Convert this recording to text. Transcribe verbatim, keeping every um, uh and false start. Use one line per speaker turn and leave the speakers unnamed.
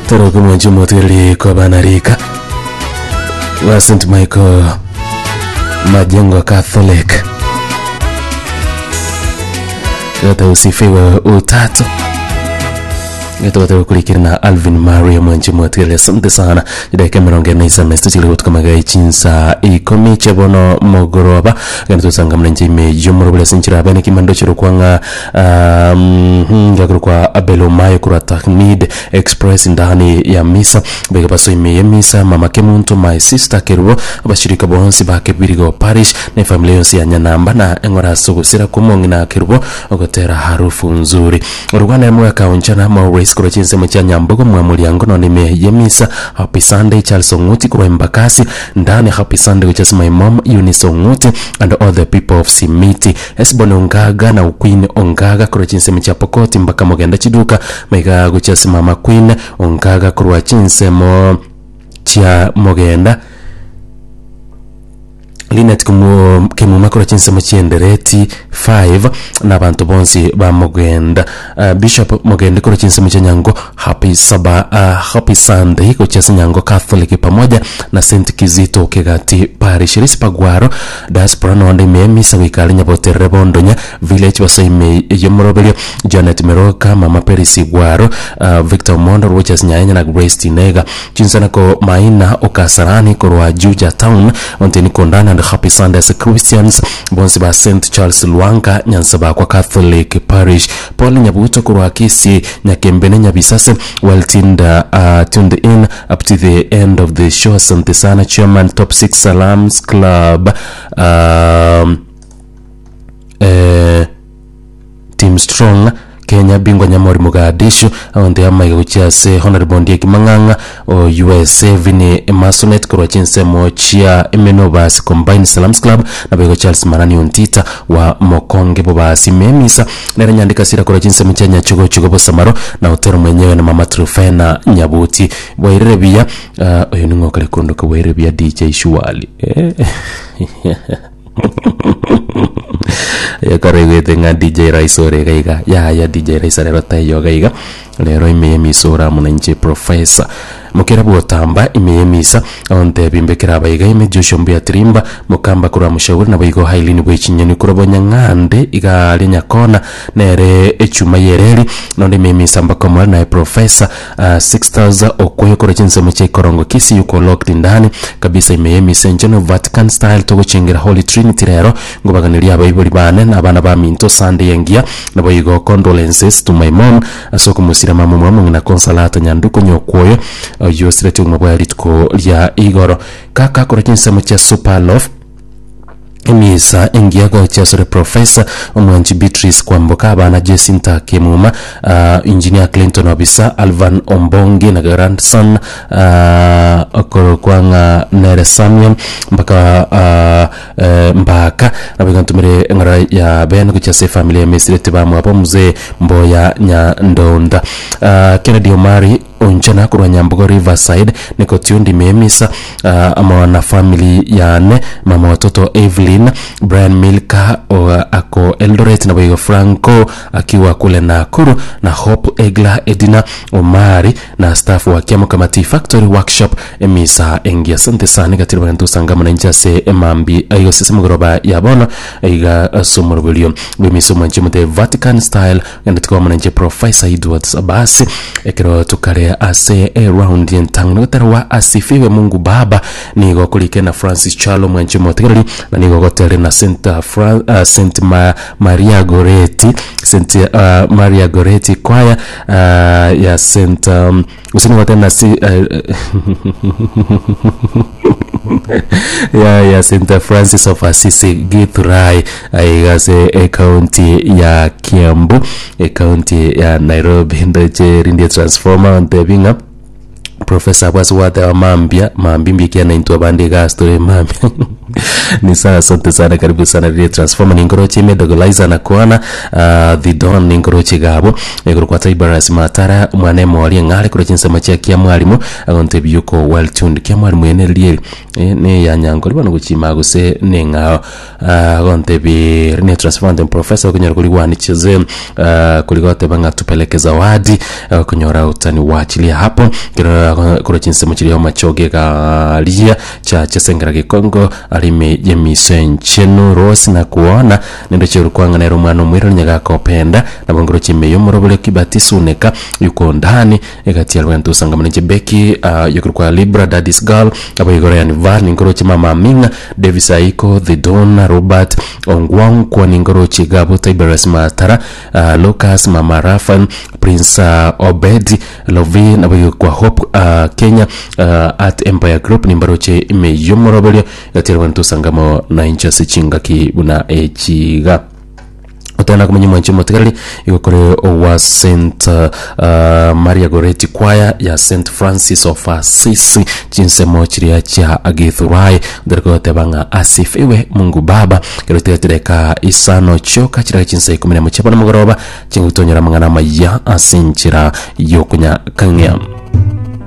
Taro kuma Jumoteli kwa Banarika wa Saint Michael Majengo Catholic. Yote usifiwe utatu. Yote wate kulikiri na Alvin Maria mwanchi mwatili. Asante sana. Jidai kameronge na isa mestu chile kutuka magai chinsa ikomi chebono mogoroba. Gani tusanga mnenji ime jumuru bila sinchira bani kimando chiru kwa nga um, gakuru kwa Abelo Mayo kura Tahmid Express ndani ya misa. Bega paso ime ya misa mama kemuntu my sister kerubo abashirika bonsi bake birigo parish na familia yonsi ya nyanamba na engora sugu sira kumongi na kerubo okotera harufu nzuri. Urugwana ya mwaka unchana mawe kuro chinse mcha Nyambogo mwa muliango no nime yemisa Happy Sunday Charles Onguti kuro Embakasi ndani Happy Sunday which is my mom Eunice Onguti and all the people of Simiti Esbon Ongaga na Queen Ongaga kuro chinse mcha Pokoti mpaka Mogenda Chiduka mega guchasi mama Queen Ongaga kuro chinse mo chia Mogenda Linet kumu kemu makura chinse mchiendereti five na bantu bonsi ba Mogenda. uh, Bishop Mogenda kura chinse mchanyango Happy Saba uh, Happy Sunday kuchasi Nyango Catholic pamoja na Saint Kizito Kegati Parish Risipagwaro diaspora no ande misa wikali nyabote Rebondonya village waso ime yomorobelio Janet Meroka mama Perisi Gwaro uh, Victor Mondo Rochas Nyanya na Grace Tinega chinse nako Maina Okasarani kurwa Juja Town onteni kondana and Happy Sunday as Christians bonsi ba Saint Charles Luanka nyansaba kwa Catholic Parish Paul Nyabuto kurwa Kisi Nyakembene Nyabisase well tuned, uh, tuned in up to the end of the show. Asante sana chairman Top six Salams Club um, uh, Team Strong Kenya bingwa Nyamori Mogadishu awande ama yuchase Honorable Ndieki Manganga o U S A Vini Masonet kwa chinse mochia Emenovas Combined Salams Club na bego Charles Marani Untita wa Mokonge Bobasi Memisa nere nyandika sira kwa chinse mchanya chugo chugo Bosamaro na utero mwenyewe na mama Trufena Nyabuti Wairebia uh, oyo nungo kare kunduka Wairebia D J Shuali eh ya karege nga D J Raisore gaiga ya ya D J Raisore rotayo gaiga lero ime misora munanche professor mukera botamba ime misa onte bimbekera abayiga ime Joshua Trimba mukamba kura mushawuri nabayigo hailini bwechinyeni kurobonya ngande iga lenyakona nere echuma yereri nonde ime misa mbakoma na professor uh, six thousand okoyo kura chinse muche korongo kisi yuko locked ndani kabisa ime misa njeno Vatican style togo chingira Holy Trinity rero ngobaganiria abayibori bane abana ba Minto Sunday yengia nabayigo condolences to my mom asoko musira mama mwamu na konsalata nyanduko nyokwoyo uh, yosireti umabwa litko lya igoro kaka kura chinse muche Super Love Emisa engiago chasore professor omwanchi Beatrice Kwamboka abana Jacinta Kemuma uh, engineer Clinton Obisa Alvan Ombongi na grandson uh, okoro kwanga Nere Samuel mpaka uh, uh, mbaka nabigantumire ngara ya ben kuchase familia mesirete bamu hapo mzee Mboya Nyandonda uh, Kennedy Omari onchana kurwa Nyambogo Riverside niko tundi memisa uh, ama wana family yane mama watoto Evelyn Brian Milka o, ako Eldoret na boyo Franco akiwa kule Nakuru na Hope Egla Edina Omari na staff wa Kiamo Kamati Factory Workshop emisa engia. Asante sana katiri bantu sangama na njase emambi ayo sisi mugoroba ya bono iga uh, sumurubulio wimiso mwanchi mute Vatican style ngande tukawa mwanchi Professor Edwards Abasi ekero tukare ase around yentang notarwa asifiwe Mungu Baba nigo kulike na Francis Chalo mwanchi motegeri na nigo gotere na Saint uh, uh, Saint Ma Maria Goretti Saint uh, Maria Goretti kwaya uh, ya Saint um, usini watena si uh, ya ya Saint Francis of Assisi Githurai aigase e county ya Kiambu e county ya Nairobi ndoje rindi transformer on tebinga Professor Bwaswate wa Mambia Mambimbi kia na intu abandi ga story Mambia ni saa asante sana, karibu sana Radio Transformer. Ningorochi medogoliza na kuana uh, the Don ningorochi gabo eguru kwa Taibaras Matara mwane mwali ngale kuro chinsa machia kia mwalimu agonte biyuko well tuned kia mwalimu ene lieri e, ne ya nyango liba nukuchima guse ne ngao agonte bi Radio Transformer Professor kunyora kuli wani cheze uh, kuligote banga tupeleke zawadi uh, kunyora utani wachilia hapo kuro chinsa machili ya machoge ka lia cha chesengera kikongo alime jemise nchenu rosi na kuona nendo chiru kwanga na romano mwiro nyaga kopenda na bongoro chimeyo morobole kibatisuneka yuko ndani egati ya rwentu sangamane jebeki uh, yuko kwa Libra Daddy's Girl abo yigoro ya nivar ningoro chimama minga Davis Aiko The Don Robert Ongwang kwa ningoro chigabo Taibaras Matara uh, Lucas Mama Rafan Prince uh, Obedi Lovi na abo kwa Hope uh, Kenya uh, at Empire Group nimbaro che imeyo morobole egati ya rwentu sangamo na incha sichinga ki buna echiga utana kumenye mwanchi motekali yukore wa Saint uh, uh, Maria Goretti Choir ya Saint Francis of Assisi jinse mochiri ya cha agithurai dereko tebanga asifiwe Mungu Baba kirote tereka isano choka chira jinse kumene muchepa na mugoroba chingu tonyora mangana maya asinchira yokunya kanya